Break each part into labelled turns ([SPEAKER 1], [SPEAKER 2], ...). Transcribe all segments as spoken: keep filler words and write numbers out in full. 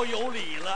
[SPEAKER 1] 要有理了，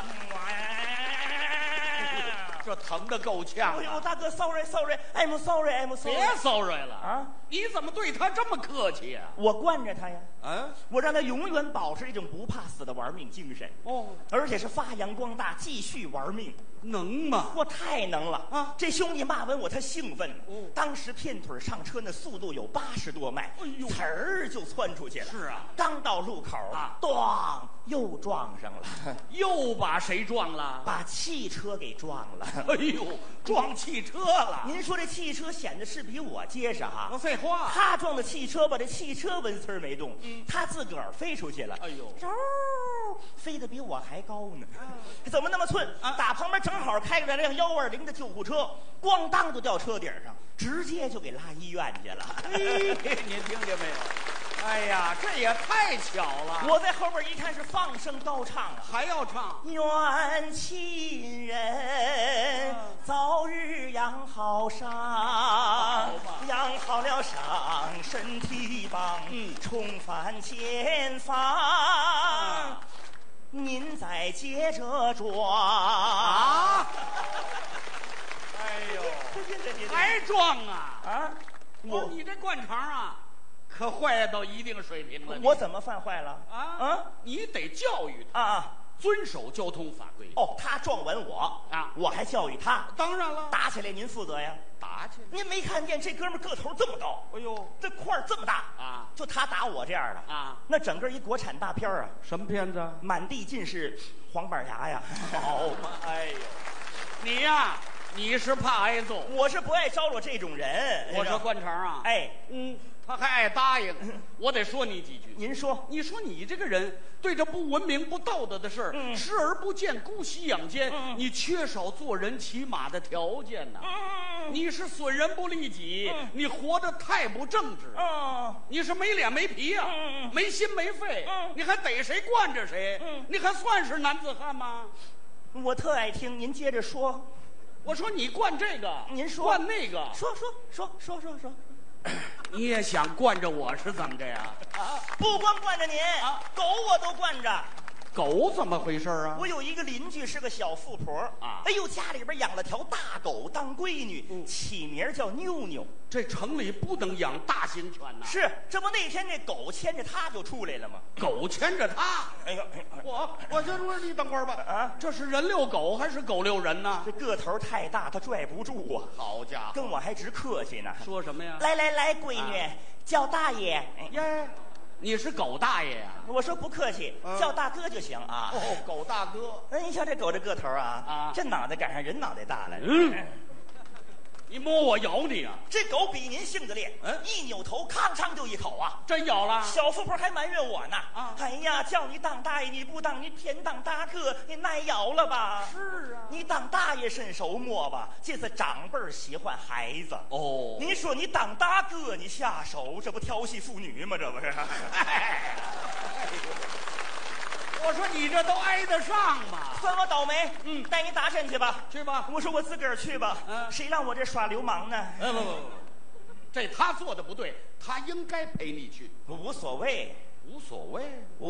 [SPEAKER 1] 这疼得够呛。
[SPEAKER 2] 哎呦，大哥 ，sorry sorry，I'm sorry，I'm sorry。
[SPEAKER 1] 别骚扰了
[SPEAKER 2] 啊！
[SPEAKER 1] 你怎么对他这么客气呀？
[SPEAKER 2] 我惯着他呀，
[SPEAKER 1] 啊，
[SPEAKER 2] 我让他永远保持这种不怕死的玩命精神，
[SPEAKER 1] 哦，
[SPEAKER 2] 而且是发扬光大，继续玩命。
[SPEAKER 1] 能吗？
[SPEAKER 2] 我太能了
[SPEAKER 1] 啊！
[SPEAKER 2] 这兄弟骂完我，他兴奋。
[SPEAKER 1] 哦，
[SPEAKER 2] 当时片腿上车那速度有八十多迈，
[SPEAKER 1] 哎呦，
[SPEAKER 2] 呲儿就窜出去了。
[SPEAKER 1] 是啊，
[SPEAKER 2] 刚到路口
[SPEAKER 1] 啊，
[SPEAKER 2] 咣，又撞上了，
[SPEAKER 1] 又把谁撞了？
[SPEAKER 2] 把汽车给撞了。
[SPEAKER 1] 哎呦，撞汽车了！
[SPEAKER 2] 您说这汽车显得是比我结实哈？
[SPEAKER 1] 废话，
[SPEAKER 2] 他撞的汽车吧，这汽车纹丝儿没动，
[SPEAKER 1] 嗯，
[SPEAKER 2] 他自个儿飞出去了。
[SPEAKER 1] 哎呦，
[SPEAKER 2] 嗖，飞得比我还高呢，啊，怎么那么寸？
[SPEAKER 1] 啊，
[SPEAKER 2] 打旁边正好开过来辆幺二零的救护车，咣当就掉车顶上，直接就给拉医院去了。
[SPEAKER 1] 嘿，您听见没有？哎呀，这也太巧了！
[SPEAKER 2] 我在后边一看是放声高唱啊，
[SPEAKER 1] 还要唱。
[SPEAKER 2] 愿亲人早日养好伤，养好了伤，身体棒，
[SPEAKER 1] 嗯，
[SPEAKER 2] 重返前方。啊，您再接着撞
[SPEAKER 1] 啊！哎呦，还撞啊！
[SPEAKER 2] 啊，
[SPEAKER 1] 我你这惯常啊，可坏到一定水平了。
[SPEAKER 2] 我怎么犯坏了？
[SPEAKER 1] 啊
[SPEAKER 2] 啊！
[SPEAKER 1] 你得教育他
[SPEAKER 2] 啊，
[SPEAKER 1] 遵守交通法规。
[SPEAKER 2] 哦，他撞完我
[SPEAKER 1] 啊，
[SPEAKER 2] 我还教育他。
[SPEAKER 1] 当然了，
[SPEAKER 2] 打起来您负责呀。
[SPEAKER 1] 打起来，
[SPEAKER 2] 您没看见这哥们儿个头这么高？
[SPEAKER 1] 哎呦，
[SPEAKER 2] 这块儿这么大
[SPEAKER 1] 啊！
[SPEAKER 2] 就他打我这样的
[SPEAKER 1] 啊，
[SPEAKER 2] 那整个一国产大片啊！
[SPEAKER 1] 什么片子？
[SPEAKER 2] 满地尽是黄板牙呀！
[SPEAKER 1] 好嘛，哎呦，你呀，你是怕挨揍，
[SPEAKER 2] 我是不爱招惹这种人。
[SPEAKER 1] 我说惯常啊，
[SPEAKER 2] 哎，
[SPEAKER 1] 嗯，他还爱答应，我得说你几句。
[SPEAKER 2] 您说，
[SPEAKER 1] 你说你这个人对这不文明、不道德的事儿，
[SPEAKER 2] 嗯，
[SPEAKER 1] 视而不见，姑息养奸，
[SPEAKER 2] 嗯，
[SPEAKER 1] 你缺少做人骑马的条件呐。
[SPEAKER 2] 嗯，
[SPEAKER 1] 你是损人不利己，
[SPEAKER 2] 嗯，
[SPEAKER 1] 你活得太不正直。
[SPEAKER 2] 嗯，
[SPEAKER 1] 你是没脸没皮呀，啊，
[SPEAKER 2] 嗯，
[SPEAKER 1] 没心没肺，
[SPEAKER 2] 嗯，
[SPEAKER 1] 你还逮谁惯着谁，
[SPEAKER 2] 嗯，
[SPEAKER 1] 你还算是男子汉吗？
[SPEAKER 2] 我特爱听，您接着说。
[SPEAKER 1] 我说你惯这个，
[SPEAKER 2] 您说
[SPEAKER 1] 惯那个，
[SPEAKER 2] 说说说说说说。
[SPEAKER 1] 你也想惯着我是怎么着呀？
[SPEAKER 2] 啊，不光惯着您，
[SPEAKER 1] 啊，
[SPEAKER 2] 狗我都惯着。
[SPEAKER 1] 狗怎么回事啊？
[SPEAKER 2] 我有一个邻居是个小富婆
[SPEAKER 1] 啊，
[SPEAKER 2] 哎呦，家里边养了条大狗当闺女，嗯，起名叫妞妞。
[SPEAKER 1] 这城里不能养大型犬呐。
[SPEAKER 2] 是，这不那天这狗牵着它就出来了吗？
[SPEAKER 1] 狗牵着它，
[SPEAKER 2] 哎呦，
[SPEAKER 1] 我我就说你等会儿吧，
[SPEAKER 2] 啊，
[SPEAKER 1] 这是人遛狗还是狗遛人呢？
[SPEAKER 2] 这个头太大，它拽不住啊。
[SPEAKER 1] 好家伙，
[SPEAKER 2] 跟我还直客气呢。
[SPEAKER 1] 说什么呀？
[SPEAKER 2] 来来来，闺女，啊，叫大爷。
[SPEAKER 1] 耶，你是狗大爷呀？
[SPEAKER 2] 我说不客气，啊，叫大哥就行啊。
[SPEAKER 1] 哦，狗大哥。
[SPEAKER 2] 哎，你瞧这狗这个头啊，啊，这脑袋赶上人脑袋大了。
[SPEAKER 1] 嗯，你摸我咬你啊！
[SPEAKER 2] 这狗比您性子烈，嗯，一扭头吭哧就一口啊，
[SPEAKER 1] 真咬了。
[SPEAKER 2] 小富婆还埋怨我呢，
[SPEAKER 1] 啊，
[SPEAKER 2] 哎呀，叫你当大爷你不当，你偏当大哥，你耐咬了吧？
[SPEAKER 1] 是啊，
[SPEAKER 2] 你当大爷伸手摸吧，这是长辈喜欢孩子。
[SPEAKER 1] 哦，
[SPEAKER 2] 你说你当大哥你下手，这不调戏妇女吗？这不是？哎，
[SPEAKER 1] 我说你这都挨得上吗？
[SPEAKER 2] 算我倒霉。
[SPEAKER 1] 嗯，
[SPEAKER 2] 带你打针去吧。
[SPEAKER 1] 去吧。
[SPEAKER 2] 我说我自个儿去吧。嗯，谁让我这耍流氓呢？
[SPEAKER 1] 不不不，这他做的不对，他应该陪你去。
[SPEAKER 2] 无所谓，
[SPEAKER 1] 无所谓。